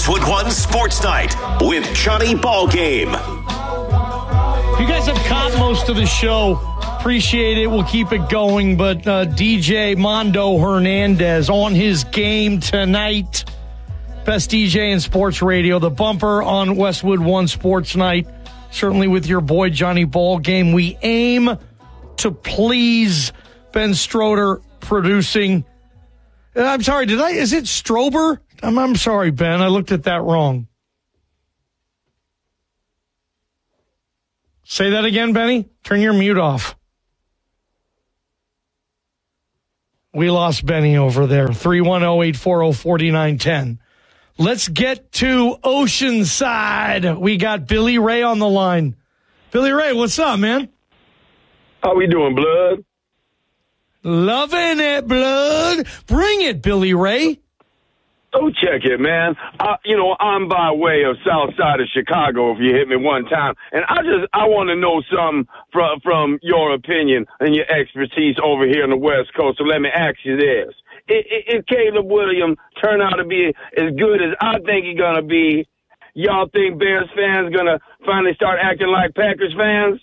Westwood One Sports Night with Johnny Ballgame. You guys have caught most of the show. Appreciate it. We'll keep it going. But DJ Mondo Hernandez on his game tonight. Best DJ in sports radio. The bumper on Westwood One Sports Night. Certainly with your boy Johnny Ballgame. We aim to please Ben Stroder producing. I'm sorry, is it Strober? I'm sorry, Ben. I looked at that wrong. Say that again, Benny. Turn your mute off. We lost Benny over there. 310-840-4910. Let's get to Oceanside. We got Billy Ray on the line. Billy Ray, what's up, man? How we doing, blood? Loving it, blood. Bring it, Billy Ray. Oh, check it, man. I'm by way of south side of Chicago if you hit me one time. And I want to know something from your opinion and your expertise over here on the West Coast. So let me ask you this. If Caleb Williams turn out to be as good as I think he's going to be, y'all think Bears fans going to finally start acting like Packers fans?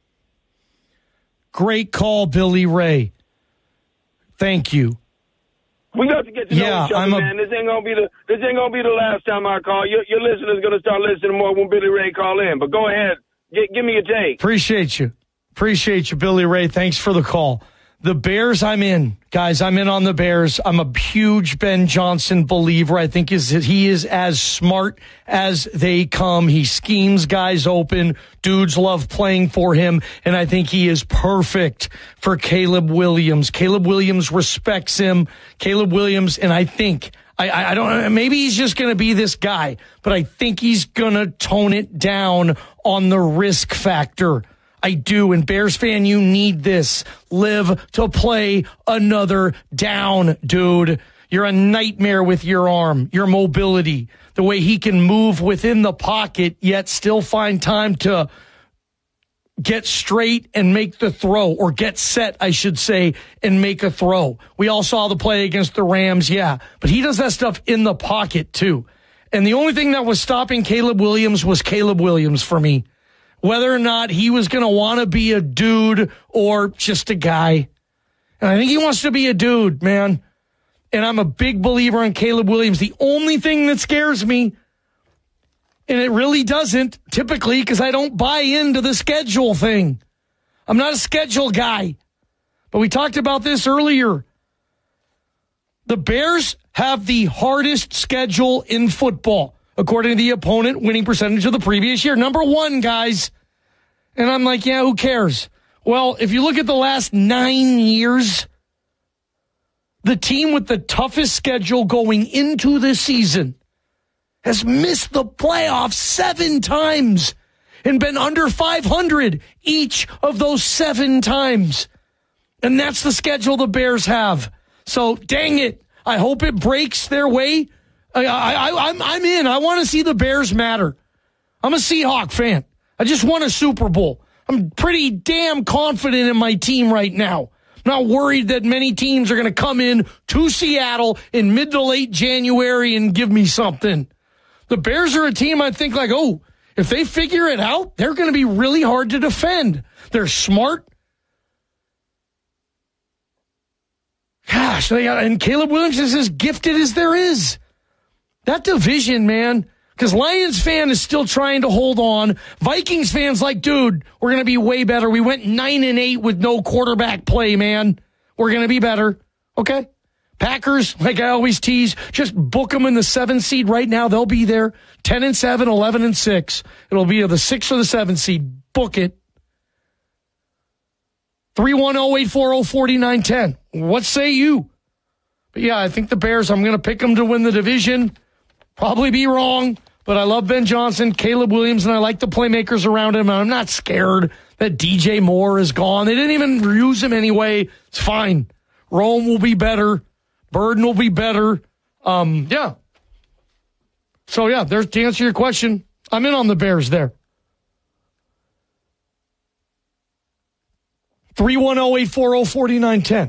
Great call, Billy Ray. Thank you. We got to get to know each other, man. This ain't gonna be the last time I call. Your listeners gonna start listening more when Billy Ray call in. But go ahead, give me a take. Appreciate you, Billy Ray. Thanks for the call. The Bears, I'm in. Guys, I'm in on the Bears. I'm a huge Ben Johnson believer. I think he is as smart as they come. He schemes guys open. Dudes love playing for him. And I think he is perfect for Caleb Williams. Caleb Williams respects him. Caleb Williams, and I think, I don't, maybe he's just going to be this guy, but I think he's going to tone it down on the risk factor. I do, and Bears fan, you need this. Live to play another down, dude. You're a nightmare with your arm, your mobility, the way he can move within the pocket, yet still find time to get straight and make the throw, or get set, I should say, and make a throw. We all saw the play against the Rams, yeah, but he does that stuff in the pocket, too. And the only thing that was stopping Caleb Williams was Caleb Williams for me. Whether or not he was going to want to be a dude or just a guy. And I think he wants to be a dude, man. And I'm a big believer in Caleb Williams. The only thing that scares me, and it really doesn't, typically, because I don't buy into the schedule thing. I'm not a schedule guy. But we talked about this earlier. The Bears have the hardest schedule in football, according to the opponent winning percentage of the previous year. Number one, guys. And I'm like, yeah, who cares? Well, if you look at the last 9 years, the team with the toughest schedule going into the season has missed the playoffs 7 times and been under 500 each of those 7 times. And that's the schedule the Bears have. So, dang it. I hope it breaks their way. I'm in. I want to see the Bears matter. I'm a Seahawk fan. I just won a Super Bowl. I'm pretty damn confident in my team right now. I'm not worried that many teams are going to come in to Seattle in mid to late January and give me something. The Bears are a team I think like, oh, if they figure it out, they're going to be really hard to defend. They're smart. Gosh, and Caleb Williams is as gifted as there is. That division, man, because Lions fan is still trying to hold on. Vikings fans like, dude, we're going to be way better. We went 9-8 with no quarterback play, man. We're going to be better. Okay? Packers, like I always tease, just book them in the 7th seed right now. They'll be there. 10-7, 11-6. It'll be the 6th or the 7th seed. Book it. 310-840-4910. What say you? But yeah, I think the Bears, I'm going to pick them to win the division. Probably be wrong, but I love Ben Johnson, Caleb Williams, and I like the playmakers around him. And I'm not scared that DJ Moore is gone. They didn't even use him anyway. It's fine. Rome will be better. Burden will be better. Yeah. So, yeah, there's to answer your question. I'm in on the Bears there. 310-840-4910.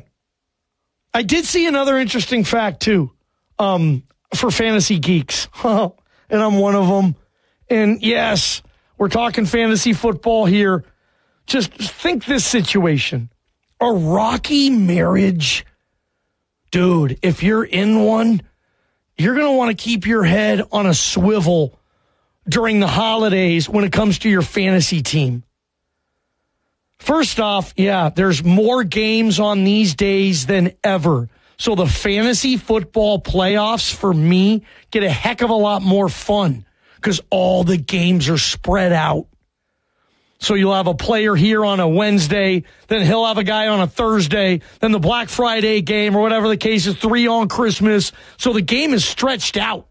I did see another interesting fact, too, for fantasy geeks. and I'm one of them. And yes, we're talking fantasy football here. Just think this situation. A rocky marriage. Dude, if you're in one, you're going to want to keep your head on a swivel during the holidays when it comes to your fantasy team. First off, yeah, there's more games on these days than ever. So the fantasy football playoffs, for me, get a heck of a lot more fun because all the games are spread out. So you'll have a player here on a Wednesday, then he'll have a guy on a Thursday, then the Black Friday game or whatever the case is, 3 on Christmas. So the game is stretched out.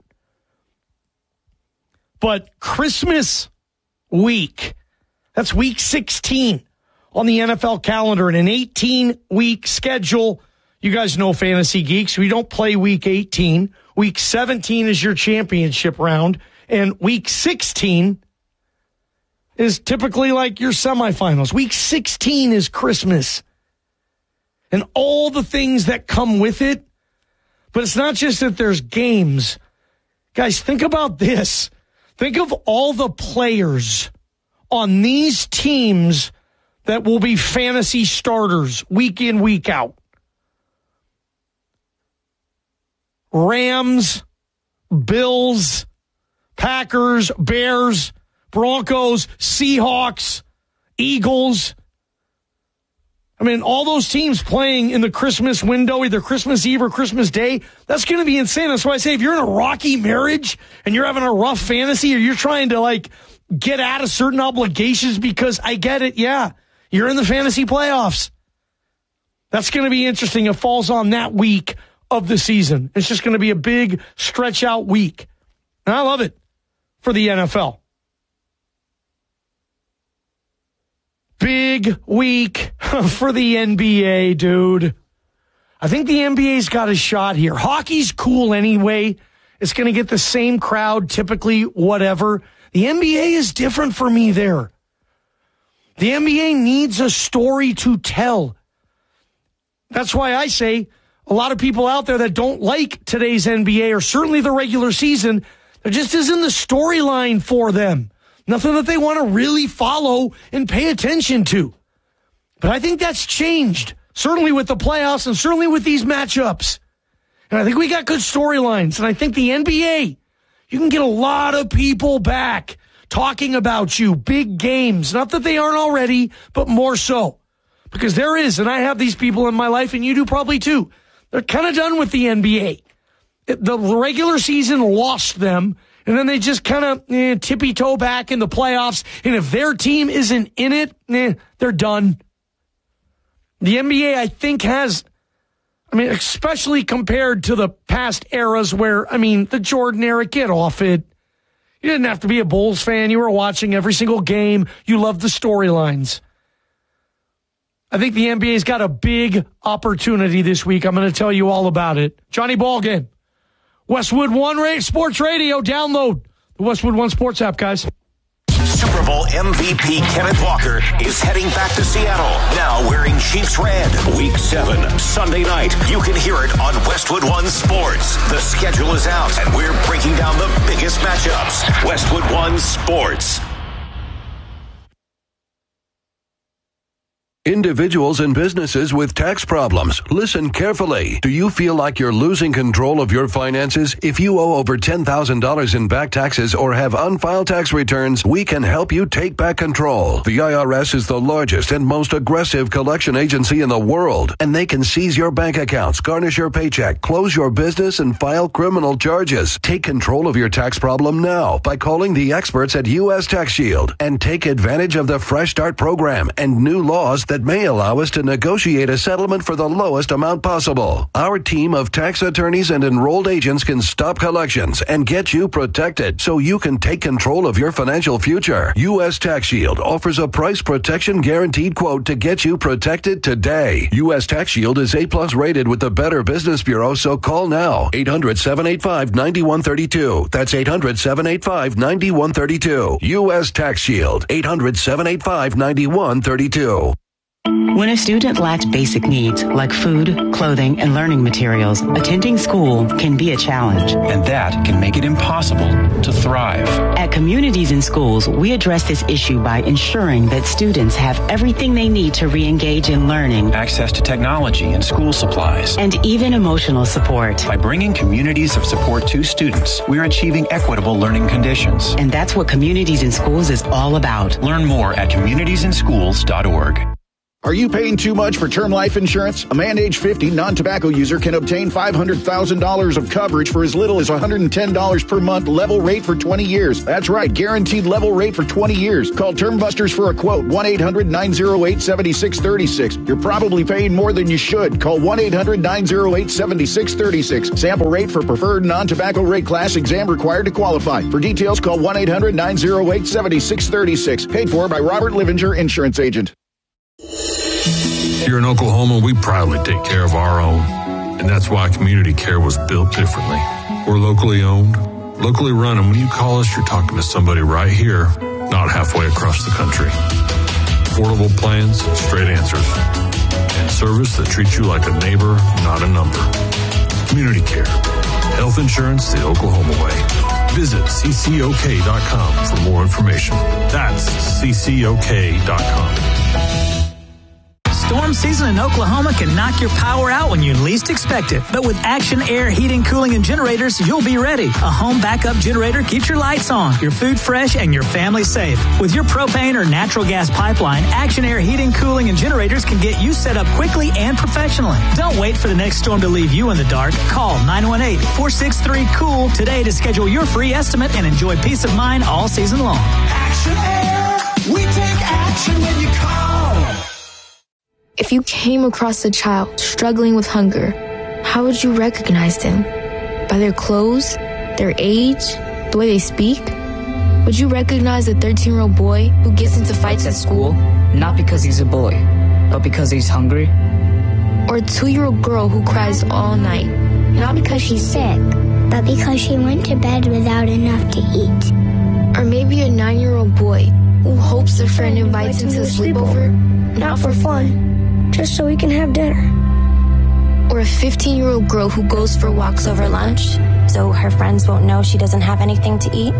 But Christmas week, that's week 16 on the NFL calendar and an 18-week schedule. You guys know Fantasy Geeks. We don't play week 18. Week 17 is your championship round. And week 16 is typically like your semifinals. Week 16 is Christmas. And all the things that come with it. But it's not just that there's games. Guys, think about this. Think of all the players on these teams that will be fantasy starters week in, week out. Rams, Bills, Packers, Bears, Broncos, Seahawks, Eagles. I mean, all those teams playing in the Christmas window, either Christmas Eve or Christmas Day, that's going to be insane. That's why I say if you're in a rocky marriage and you're having a rough fantasy or you're trying to get out of certain obligations, because I get it, yeah, you're in the fantasy playoffs. That's going to be interesting. It falls on that week of the season. It's just going to be a big stretch out week. And I love it for the NFL. Big week for the NBA, dude. I think the NBA's got a shot here. Hockey's cool anyway. It's going to get the same crowd, typically, whatever. The NBA is different for me there. The NBA needs a story to tell. That's why I say a lot of people out there that don't like today's NBA or certainly the regular season, there just isn't the storyline for them. Nothing that they want to really follow and pay attention to. But I think that's changed, certainly with the playoffs and certainly with these matchups. And I think we got good storylines. And I think the NBA, you can get a lot of people back talking about you, big games. Not that they aren't already, but more so. Because there is, and I have these people in my life, and you do probably too. They're kind of done with the NBA. The regular season lost them. And then they just kind of tippy-toe back in the playoffs. And if their team isn't in it, they're done. The NBA, I think, has, especially compared to the past eras where, the Jordan era, get off it. You didn't have to be a Bulls fan. You were watching every single game. You loved the storylines. I think the NBA's got a big opportunity this week. I'm going to tell you all about it. Johnny Ballgame. Westwood One Sports Radio. Download the Westwood One Sports app, guys. Super Bowl MVP Kenneth Walker is heading back to Seattle, now wearing Chiefs red. Week 7, Sunday night. You can hear it on Westwood One Sports. The schedule is out, and we're breaking down the biggest matchups. Westwood One Sports. Individuals and businesses with tax problems, listen carefully. Do you feel like you're losing control of your finances? If you owe over $10,000 in back taxes or have unfiled tax returns, we can help you take back control. The IRS is the largest and most aggressive collection agency in the world, and they can seize your bank accounts, garnish your paycheck, close your business, and file criminal charges. Take control of your tax problem now by calling the experts at U.S. Tax Shield and take advantage of the Fresh Start program and new laws that may allow us to negotiate a settlement for the lowest amount possible. Our team of tax attorneys and enrolled agents can stop collections and get you protected so you can take control of your financial future. U.S. Tax Shield offers a price protection guaranteed quote to get you protected today. U.S. Tax Shield is A+ rated with the Better Business Bureau, so call now. 800-785-9132. That's 800-785-9132. U.S. Tax Shield. 800-785-9132. When a student lacks basic needs like food, clothing, and learning materials, attending school can be a challenge. And that can make it impossible to thrive. At Communities in Schools, we address this issue by ensuring that students have everything they need to re-engage in learning, Access to technology and school supplies. and even emotional support. By bringing communities of support to students, we're achieving equitable learning conditions. And that's what Communities in Schools is all about. Learn more at communitiesinschools.org. Are you paying too much for term life insurance? A man age 50 non-tobacco user can obtain $500,000 of coverage for as little as $110 per month, level rate for 20 years. That's right, guaranteed level rate for 20 years. Call Term Busters for a quote, 1-800-908-7636. You're probably paying more than you should. Call 1-800-908-7636. Sample rate for preferred non-tobacco rate class, exam required to qualify. For details, call 1-800-908-7636. Paid for by Robert Livinger, Insurance Agent. Here in Oklahoma, we proudly take care of our own, and that's why Community Care was built differently. We're locally owned, locally run, and when you call us, you're talking to somebody right here, not halfway across the country. Affordable plans, straight answers, and service that treats you like a neighbor, not a number. Community Care. Health insurance the Oklahoma way. Visit ccok.com for more information. That's ccok.com. Storm season in Oklahoma can knock your power out when you least expect it. But with Action Air Heating, Cooling, and Generators, you'll be ready. A home backup generator keeps your lights on, your food fresh, and your family safe. With your propane or natural gas pipeline, Action Air Heating, Cooling, and Generators can get you set up quickly and professionally. Don't wait for the next storm to leave you in the dark. Call 918-463-COOL today to schedule your free estimate and enjoy peace of mind all season long. Action Air, we take action when you call. If you came across a child struggling with hunger, how would you recognize them? By their clothes, their age, the way they speak? Would you recognize a 13-year-old boy who gets into fights at school? Not because he's a boy, but because he's hungry? Or a 2-year-old girl who cries all night? Not because she's sick, but because she went to bed without enough to eat. Or maybe a 9-year-old boy who hopes a friend invites him to a sleepover? Not for fun. Just so we can have dinner. Or a 15-year-old girl who goes for walks over lunch, so her friends won't know she doesn't have anything to eat.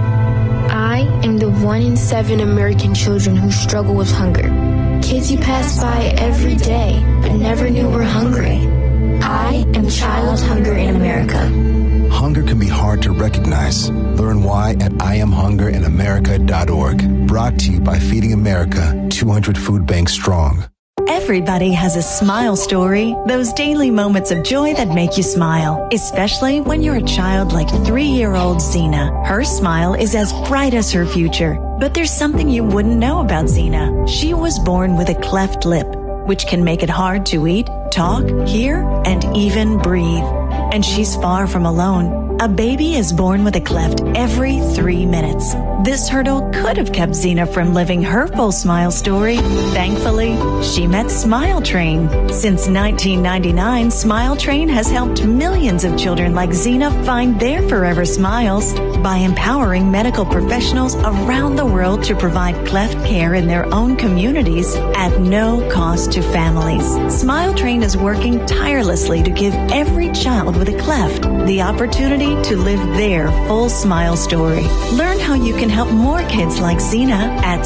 I am the 1 in 7 American children who struggle with hunger. Kids you pass by every day, but never knew were hungry. I am Child Hunger in America. Hunger can be hard to recognize. Learn why at IamHungerInAmerica.org. Brought to you by Feeding America, 200 food banks strong. Everybody has a smile story, those daily moments of joy that make you smile, especially when you're a child like 3-year-old Zena. Her smile is as bright as her future, but there's something you wouldn't know about Zena. She was born with a cleft lip, which can make it hard to eat, talk, hear, and even breathe. And she's far from alone. A baby is born with a cleft every 3 minutes. This hurdle could have kept Zena from living her full smile story. Thankfully, she met Smile Train. Since 1999, Smile Train has helped millions of children like Zena find their forever smiles by empowering medical professionals around the world to provide cleft care in their own communities at no cost to families. Smile Train is working tirelessly to give every child with a cleft the opportunity to live their full smile story. Learn how you can help more kids like Zena at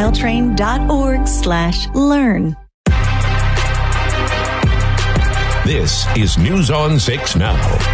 smiletrain.org/learn. This is News on 6 Now.